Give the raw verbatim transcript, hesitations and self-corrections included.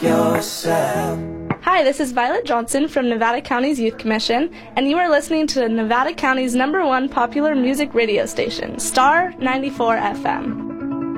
yourself. Hi, this is Violet Johnson from Nevada County's Youth Commission, and you are listening to Nevada County's number one popular music radio station, Star ninety-four F M.